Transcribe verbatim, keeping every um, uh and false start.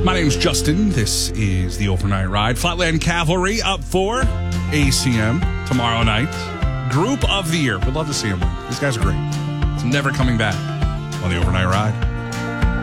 My name's Justin. This is the Overnight Ride. Flatland Cavalry up for A C M tomorrow night. Group of the Year. We'd love to see them. These guys are great. It's never coming back on the Overnight Ride.